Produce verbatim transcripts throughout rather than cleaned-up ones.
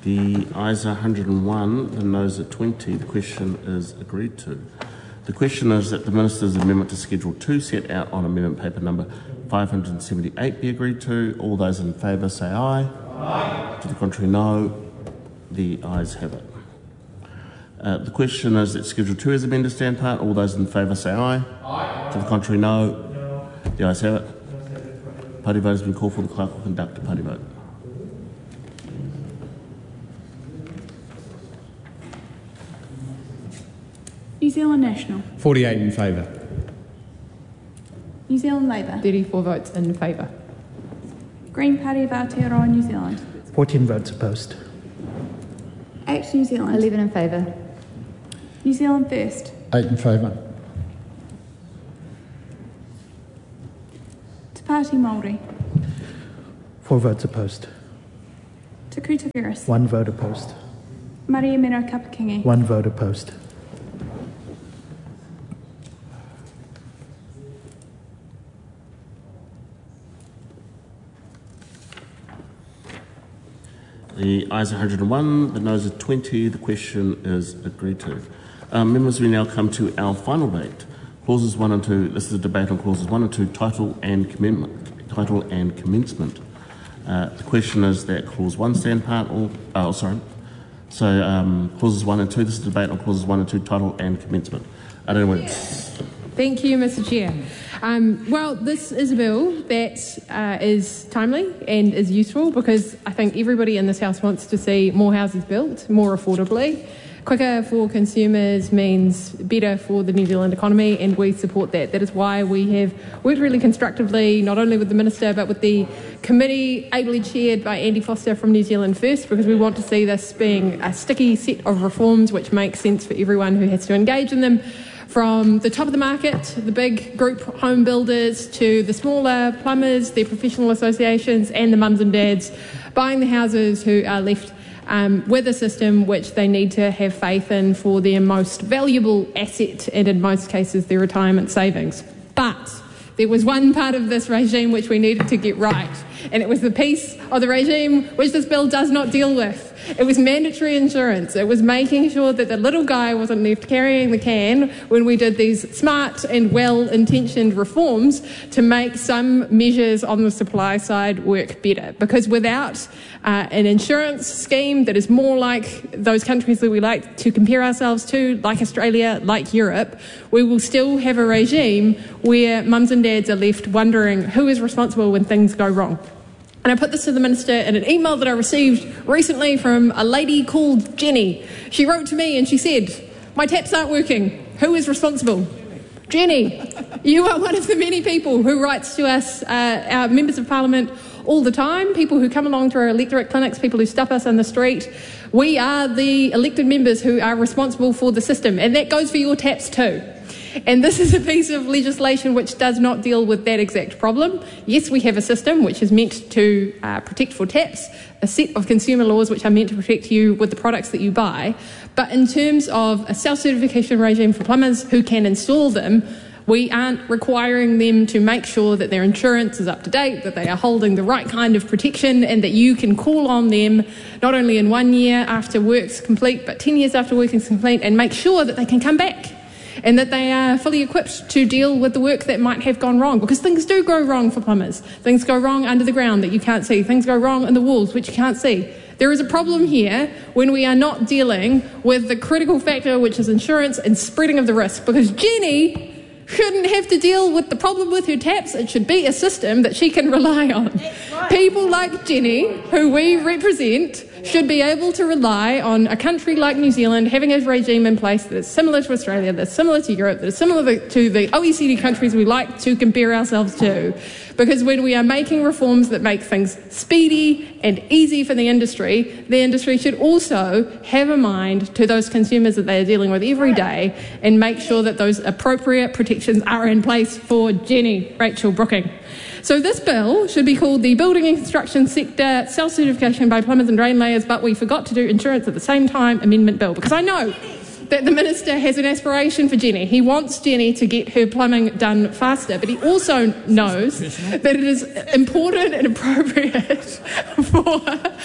The ayes are one hundred and one, the noes are twenty. The question is agreed to. The question is that the Minister's amendment to Schedule two set out on amendment paper number five hundred and seventy-eight be agreed to. All those in favour say aye. Aye. To the contrary, no. The ayes have it. Uh, the question is that Schedule two is amended stand part. All those in favour say aye. Aye. To the contrary, no. No. The ayes have it. Party vote has been called for. The clerk will conduct a party vote. New Zealand National. forty-eight in favour. New Zealand Labour. thirty-four votes in favour. Green Party of Aotearoa New Zealand. fourteen votes opposed. Act New Zealand. eleven in favour. New Zealand First. eight in favour. Te Pāti Māori. four votes opposed. Te Kuta Whereas. one vote opposed. Maria Mero Kapakingi. one vote opposed. The ayes are one hundred and one, the noes are twenty. The question is agreed to. Um, members, we now come to our final debate. Clauses one and two. This is a debate on clauses one and two, title and commencement. Title and commencement. Uh, the question is that clause one stand part. Or oh, sorry. So um, clauses one and two. This is a debate on clauses one and two, title and commencement. I don't know when. Thank you, Mister Chair. Um, well, this is a bill that uh, is timely and is useful because I think everybody in this House wants to see more houses built, more affordably. Quicker for consumers means better for the New Zealand economy, and we support that. That is why we have worked really constructively, not only with the Minister, but with the committee ably chaired by Andy Foster from New Zealand First, because we want to see this being a sticky set of reforms which make sense for everyone who has to engage in them. From the top of the market, the big group home builders, to the smaller plumbers, their professional associations, and the mums and dads buying the houses who are left um, with a system which they need to have faith in for their most valuable asset, and in most cases their retirement savings. But there was one part of this regime which we needed to get right, and it was the piece of the regime which this bill does not deal with. It was mandatory insurance. It was making sure that the little guy wasn't left carrying the can when we did these smart and well-intentioned reforms to make some measures on the supply side work better. Because without uh, an insurance scheme that is more like those countries that we like to compare ourselves to, like Australia, like Europe, we will still have a regime where mums and dads are left wondering who is responsible when things go wrong. And I put this to the Minister in an email that I received recently from a lady called Jenny. She wrote to me and she said, "My taps aren't working. Who is responsible?" Jenny, you are one of the many people who writes to us, uh, our members of Parliament, all the time, people who come along to our electorate clinics, people who stop us on the street. We are the elected members who are responsible for the system, and that goes for your taps too. And this is a piece of legislation which does not deal with that exact problem. Yes, we have a system which is meant to uh, protect for taps, a set of consumer laws which are meant to protect you with the products that you buy. But in terms of a self-certification regime for plumbers who can install them, we aren't requiring them to make sure that their insurance is up to date, that they are holding the right kind of protection, and that you can call on them not only in one year after work's complete, but ten years after work is complete, and make sure that they can come back and that they are fully equipped to deal with the work that might have gone wrong, because things do go wrong for plumbers. Things go wrong under the ground that you can't see. Things go wrong in the walls which you can't see. There is a problem here when we are not dealing with the critical factor, which is insurance and spreading of the risk, because Jenny shouldn't have to deal with the problem with her taps. It should be a system that she can rely on. Right. People like Jenny, who we represent, should be able to rely on a country like New Zealand having a regime in place that is similar to Australia, that is similar to Europe, that is similar to the O E C D countries we like to compare ourselves to. Because when we are making reforms that make things speedy and easy for the industry, the industry should also have a mind to those consumers that they are dealing with every day and make sure that those appropriate protections are in place for Jenny Rachel Brooking. So this bill should be called the Building and Construction Sector Self-Certification by Plumbers and Drain Layers, but we forgot to do insurance at the same time amendment bill, because I know that the Minister has an aspiration for Jenny. He wants Jenny to get her plumbing done faster, but he also knows that it is important and appropriate for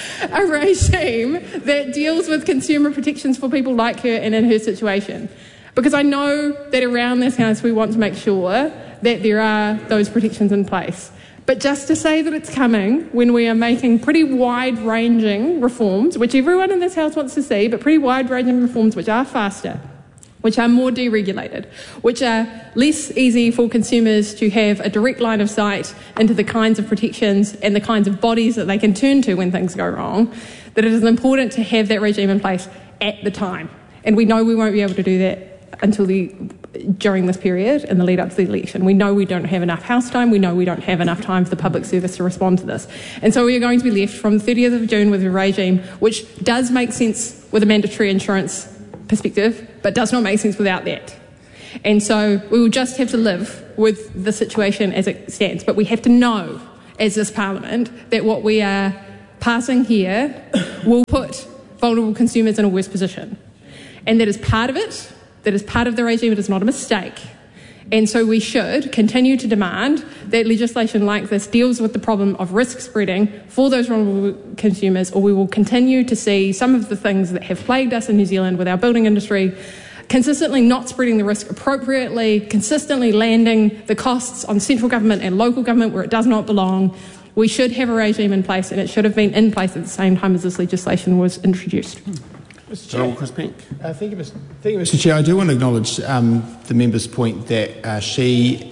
a regime that deals with consumer protections for people like her and in her situation. Because I know that around this house we want to make sure that there are those protections in place. But just to say that it's coming when we are making pretty wide-ranging reforms, which everyone in this house wants to see, but pretty wide-ranging reforms which are faster, which are more deregulated, which are less easy for consumers to have a direct line of sight into the kinds of protections and the kinds of bodies that they can turn to when things go wrong, that it is important to have that regime in place at the time. And we know we won't be able to do that until the during this period in the lead up to the election. We know we don't have enough house time. We know we don't have enough time for the public service to respond to this. And so we are going to be left from the thirtieth of June with a regime which does make sense with a mandatory insurance perspective, but does not make sense without that. And so we will just have to live with the situation as it stands. But we have to know, as this Parliament, that what we are passing here will put vulnerable consumers in a worse position. And that is part of it. That is part of the regime. It is not a mistake. And so we should continue to demand that legislation like this deals with the problem of risk spreading for those vulnerable consumers, or we will continue to see some of the things that have plagued us in New Zealand with our building industry consistently not spreading the risk appropriately, consistently landing the costs on central government and local government where it does not belong. We should have a regime in place, and it should have been in place at the same time as this legislation was introduced. Mister Chair. Chris Pink. Uh, thank you, Mister Thank you, Mister Chair. I do want to acknowledge um, the member's point that uh, she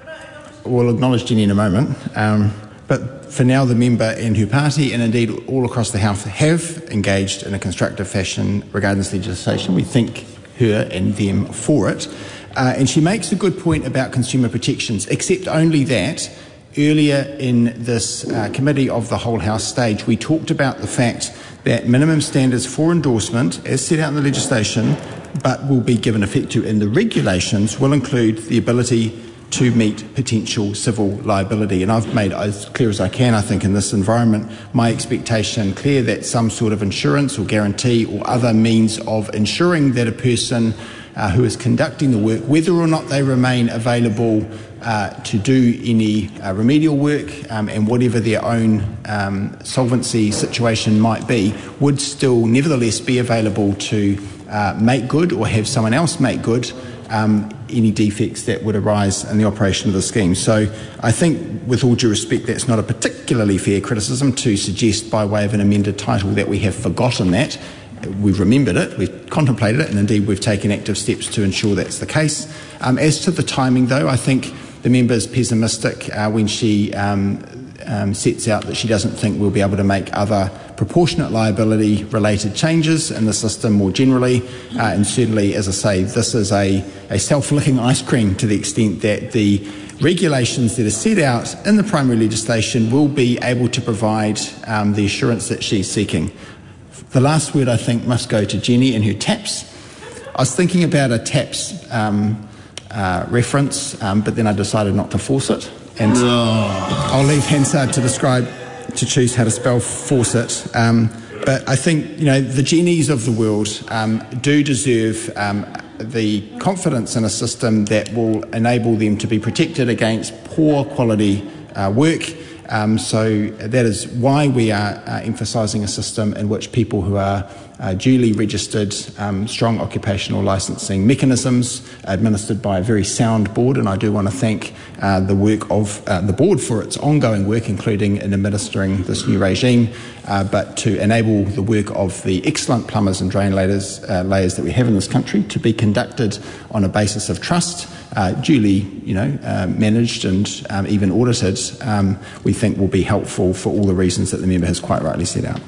will acknowledge Jenny in a moment. Um, but for now, the member and her party, and indeed all across the House, have engaged in a constructive fashion regarding this legislation. We thank her and them for it. Uh, and she makes a good point about consumer protections, except only that earlier in this uh, committee of the whole House stage, we talked about the fact that minimum standards for endorsement, as set out in the legislation, but will be given effect to in the regulations, will include the ability to meet potential civil liability. And I've made as clear as I can, I think, in this environment, my expectation clear that some sort of insurance or guarantee or other means of ensuring that a person uh, who is conducting the work, whether or not they remain available Uh, to do any uh, remedial work um, and whatever their own um, solvency situation might be, would still nevertheless be available to uh, make good or have someone else make good um, any defects that would arise in the operation of the scheme. So I think, with all due respect, that's not a particularly fair criticism to suggest by way of an amended title that we have forgotten that. We've remembered it, we've contemplated it, and indeed we've taken active steps to ensure that's the case. Um, as to the timing, though, I think the member is pessimistic uh, when she um, um, sets out that she doesn't think we'll be able to make other proportionate liability related changes in the system more generally. Uh, and certainly, as I say, this is a, a self-licking ice cream to the extent that the regulations that are set out in the primary legislation will be able to provide um, the assurance that she's seeking. The last word, I think, must go to Jenny and her TAPS. I was thinking about a TAPS um, Uh, reference, um, but then I decided not to force it, and no. I'll leave Hansard to describe, to choose how to spell force it. Um, but I think, you know, the Jennies of the world um, do deserve um, the confidence in a system that will enable them to be protected against poor quality uh, work. Um, so that is why we are uh, emphasising a system in which people who are uh, duly registered, um, strong occupational licensing mechanisms administered by a very sound board, and I do want to thank uh, the work of uh, the board for its ongoing work, including in administering this new regime, uh, but to enable the work of the excellent plumbers and drain layers, uh, layers that we have in this country to be conducted on a basis of trust, uh, duly, you know, uh, managed and um, even audited. Um, we think will be helpful for all the reasons that the member has quite rightly set out.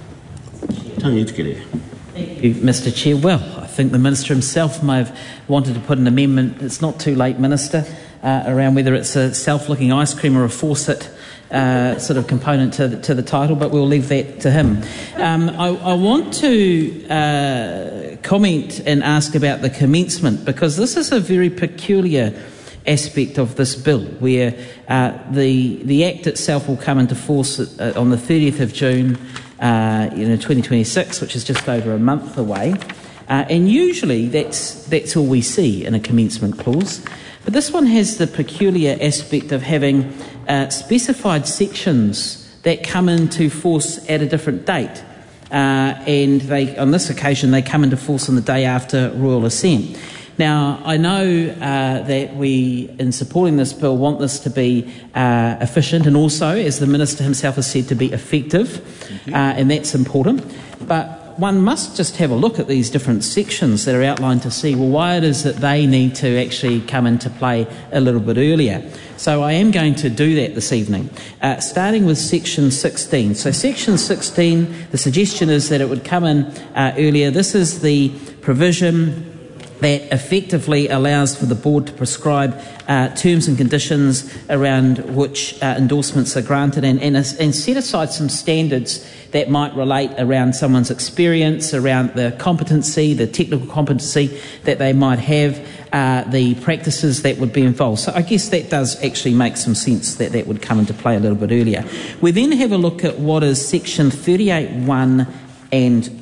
Tony Utikere. Thank you, Mister Chair. Well, I think the Minister himself may have wanted to put an amendment, it's not too late, Minister, uh, around whether it's a self-licking ice cream or a faucet uh, sort of component to the, to the title, but we'll leave that to him. Um, I, I want to uh, comment and ask about the commencement, because this is a very peculiar aspect of this bill, where uh, the the Act itself will come into force uh, on the thirtieth of June, uh, you know, twenty twenty-six, which is just over a month away. Uh, and usually that's, that's all we see in a commencement clause. But this one has the peculiar aspect of having uh, specified sections that come into force at a different date. Uh, and they, on this occasion, they come into force on the day after royal assent. Now, I know uh, that we, in supporting this bill, want this to be uh, efficient and also, as the Minister himself has said, to be effective, uh, and that's important. But one must just have a look at these different sections that are outlined to see, well, why it is that they need to actually come into play a little bit earlier. So I am going to do that this evening, uh, starting with section sixteen. So section sixteen, the suggestion is that it would come in uh, earlier. This is the provision that effectively allows for the board to prescribe uh, terms and conditions around which uh, endorsements are granted and, and, and set aside some standards that might relate around someone's experience, around the competency, the technical competency that they might have, uh, the practices that would be involved. So I guess that does actually make some sense that that would come into play a little bit earlier. We then have a look at what is section thirty-eight one and